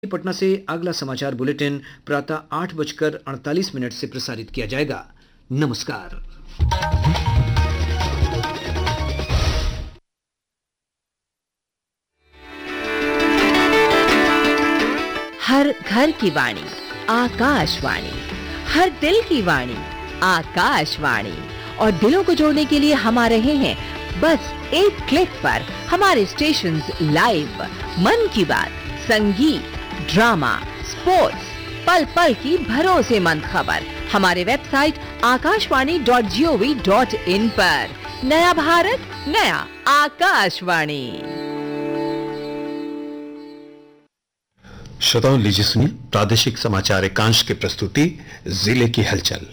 पटना से अगला समाचार बुलेटिन प्रातः 8:48 से प्रसारित किया जाएगा। नमस्कार। हर घर की वाणी आकाशवाणी, हर दिल की वाणी आकाशवाणी। और दिलों को जोड़ने के लिए हम आ रहे हैं बस एक क्लिक पर। हमारे स्टेशंस लाइव, मन की बात, संगीत, ड्रामा, स्पोर्ट्स, पल पल की भरोसेमंद खबर हमारे वेबसाइट akashvani.gov.in पर। नया भारत, नया आकाशवाणी। श्रोताओं, लीजिए सुनिए प्रादेशिक समाचार एकांश की प्रस्तुति जिले की हलचल।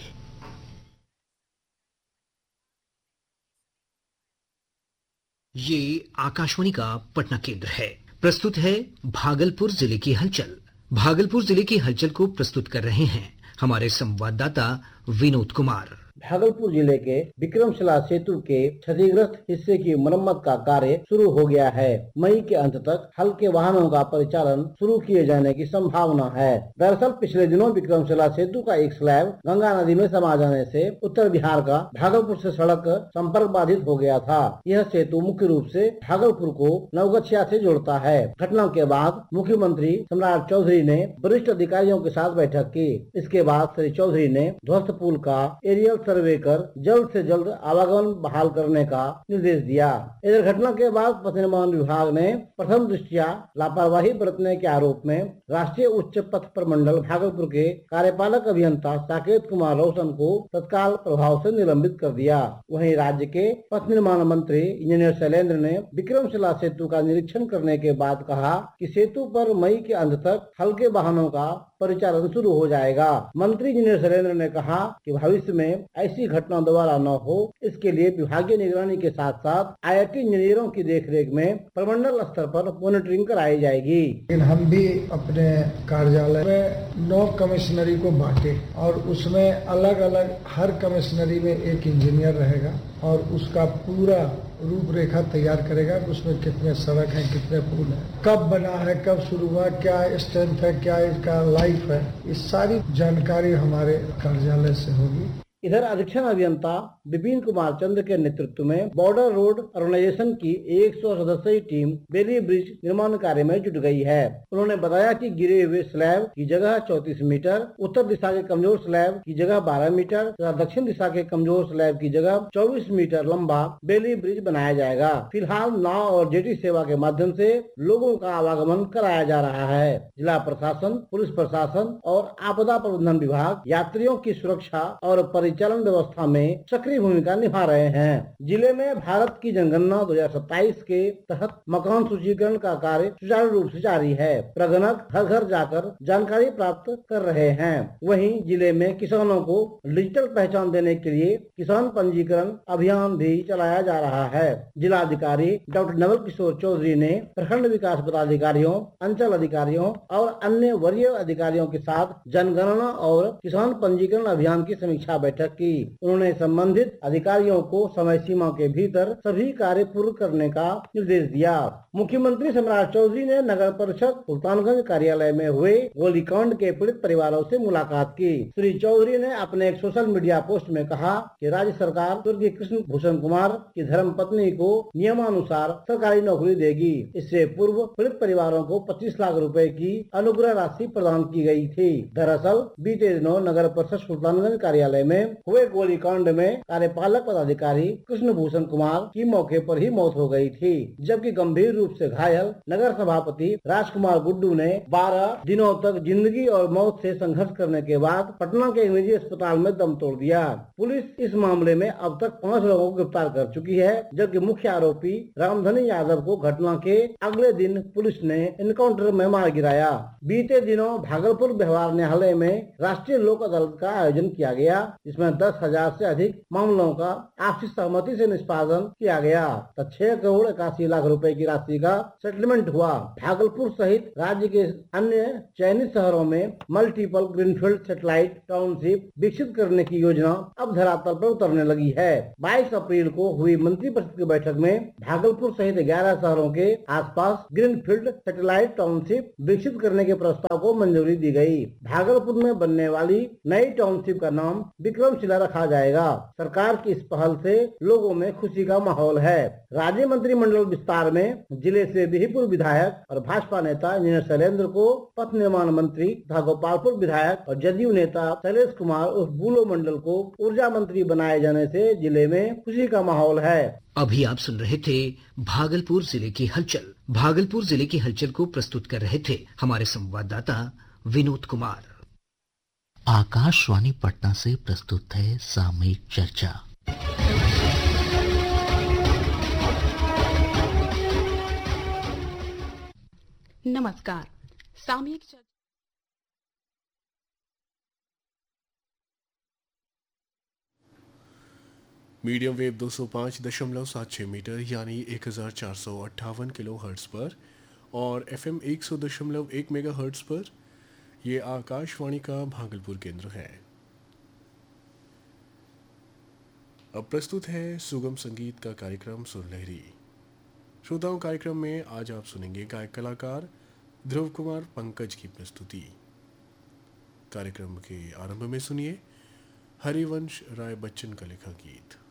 ये आकाशवाणी का पटना केंद्र है। प्रस्तुत है भागलपुर जिले की हलचल। भागलपुर जिले की हलचल को प्रस्तुत कर रहे हैं हमारे संवाददाता विनोद कुमार। भागलपुर जिले के विक्रमशिला सेतु के क्षतिग्रस्त हिस्से की मरम्मत का कार्य शुरू हो गया है। मई के अंत तक हल्के वाहनों का परिचालन शुरू किए जाने की संभावना है। दरअसल पिछले दिनों विक्रमशिला सेतु का एक स्लैब गंगा नदी में समा जाने से उत्तर बिहार का भागलपुर से सड़क संपर्क बाधित हो गया था। यह सेतु मुख्य रूप से भागलपुर को नवगछिया से जोड़ता है। घटना के बाद मुख्यमंत्री सम्राट चौधरी ने वरिष्ठ अधिकारियों के साथ बैठक की। इसके बाद श्री चौधरी ने ध्वस्त पुल का एरियल सर्वे कर जल्द से जल्द आवागमन बहाल करने का निर्देश दिया। इधर घटना के बाद पथ निर्माण विभाग ने प्रथम दृष्टया लापरवाही बरतने के आरोप में राष्ट्रीय उच्च पथ प्रमंडल भागलपुर के कार्यपालक अभियंता साकेत कुमार रोशन को तत्काल प्रभाव से निलंबित कर दिया। वहीं राज्य के पथ निर्माण मंत्री इंजीनियर शैलेंद्र ने विक्रमशिला सेतु का निरीक्षण करने के बाद कहा कि सेतु पर मई के अंत तक हल्के वाहनों का परिचालन शुरू हो जाएगा। मंत्री इंजीनियर शैलेंद्र ने कहा कि भविष्य में ऐसी घटना दोबारा न हो, इसके लिए विभागीय निगरानी के साथ साथ IIT इंजीनियरों की देखरेख में प्रमंडल स्तर पर मॉनिटरिंग कराई जाएगी। हम भी अपने कार्यालय में 9 कमिश्नरी को बांटे और उसमें अलग अलग हर कमिश्नरी में एक इंजीनियर रहेगा और उसका पूरा रूपरेखा तैयार करेगा। उसमें कितने सड़क हैं, कितने पुल हैं, कब बना है, कब शुरू हुआ, क्या स्ट्रेंथ है, क्या इसका लाइफ है, ये सारी जानकारी हमारे कार्यालय से होगी। इधर अधीक्षण अभियंता विपिन कुमार चंद्र के नेतृत्व में बॉर्डर रोड ऑर्गेनाइजेशन की 100 सदस्यीय टीम बेली ब्रिज निर्माण कार्य में जुट गई है। उन्होंने बताया कि गिरे हुए स्लैब की जगह 34 मीटर, उत्तर दिशा के कमजोर स्लैब की जगह 12 मीटर तथा दक्षिण दिशा के कमजोर स्लैब की जगह 24 मीटर लंबा बेली ब्रिज बनाया जाएगा। फिलहाल नाव और जेटी सेवा के माध्यम से लोगों का आवागमन कराया जा रहा है। जिला प्रशासन, पुलिस प्रशासन और आपदा प्रबंधन विभाग यात्रियों की सुरक्षा और परिचालन व्यवस्था में सक्रिय भूमिका निभा रहे हैं। जिले में भारत की जनगणना 2027 के तहत मकान सूचीकरण का कार्य सुचारू रूप से जारी है। प्रगणक घर घर जाकर जानकारी प्राप्त कर रहे हैं। वहीं जिले में किसानों को डिजिटल पहचान देने के लिए किसान पंजीकरण अभियान भी चलाया जा रहा है। जिलाधिकारी डॉक्टर नवल किशोर चौधरी ने प्रखंड विकास पदाधिकारियों, अंचल अधिकारियों और अन्य वरीय अधिकारियों के साथ जनगणना और किसान पंजीकरण अभियान की समीक्षा बैठक की। उन्होंने संबंधित अधिकारियों को समय सीमा के भीतर सभी कार्य पूर्ण करने का निर्देश दिया। मुख्यमंत्री सम्राट चौधरी ने नगर परिषद सुल्तानगंज कार्यालय में हुए गोलीकांड के पीड़ित परिवारों से मुलाकात की। श्री चौधरी ने अपने एक सोशल मीडिया पोस्ट में कहा कि राज्य सरकार स्वर्गीय कृष्ण भूषण कुमार की धर्म पत्नी को नियमानुसार सरकारी नौकरी देगी। इससे पूर्व पीड़ित परिवारों को 25 लाख रुपए की अनुग्रह राशि प्रदान की गई थी। दरअसल बीते दिनों नगर परिषद सुल्तानगंज कार्यालय में हुए गोलीकांड में कार्यपालक पदाधिकारी कृष्ण भूषण कुमार की मौके पर ही मौत हो गई थी, जबकि गंभीर रूप से घायल नगर सभापति राजकुमार गुड्डू ने 12 दिनों तक जिंदगी और मौत से संघर्ष करने के बाद पटना के एक निजी अस्पताल में दम तोड़ दिया। पुलिस इस मामले में अब तक 5 लोगों को गिरफ्तार कर चुकी है, जबकि मुख्य आरोपी रामधनी यादव को घटना के अगले दिन पुलिस ने एनकाउंटर में मार गिराया। बीते दिनों भागलपुर व्यवहार न्यायालय में राष्ट्रीय लोक अदालत का आयोजन किया गया, जिसमें जिसमें 10,000 से अधिक मामलों का आपसी सहमति से निष्पादन किया गया। 6 करोड़ 81 लाख रुपए की राशि का सेटलमेंट हुआ। भागलपुर सहित राज्य के अन्य चयनित शहरों में मल्टीपल ग्रीनफील्ड सैटेलाइट टाउनशिप विकसित करने की योजना अब धरातल पर उतरने लगी है। 22 अप्रैल को हुई मंत्रिपरिषद की बैठक में भागलपुर सहित 11 शहरों के आसपास ग्रीनफील्ड सैटेलाइट टाउनशिप विकसित करने के प्रस्ताव को मंजूरी दी गई। भागलपुर में बनने वाली नई टाउनशिप का नाम विक्रमशिला रखा जाएगा। सरकार की इस पहल से लोगों में खुशी का माहौल है। राज्य मंत्रिमंडल विस्तार में जिले से बिहिपुर विधायक और भाजपा नेता इंजीनियर शैलेंद्र को पथ निर्माण मंत्री तथा गोपालपुर विधायक और जदयू नेता शैलेश कुमार उर्फ बुलो मंडल को ऊर्जा मंत्री बनाए जाने से जिले में खुशी का माहौल है। अभी आप सुन रहे थे भागलपुर जिले की हलचल। भागलपुर जिले की हलचल को प्रस्तुत कर रहे थे हमारे संवाददाता विनोद कुमार। आकाशवाणी पटना से प्रस्तुत है सामयिक चर्चा। नमस्कार। सामयिक चर्चा मीडियम वेव 205.76 मीटर यानी 1458 किलो हर्ट्ज पर और FM 100.1 मेगा हर्ट्ज पर ये आकाशवाणी का भागलपुर केंद्र है। अब प्रस्तुत है सुगम संगीत का कार्यक्रम सुरलहरी। श्रोताओं, कार्यक्रम में आज आप सुनेंगे गायक कलाकार ध्रुव कुमार पंकज की प्रस्तुति। कार्यक्रम के आरंभ में सुनिए हरिवंश राय बच्चन का लिखा गीत।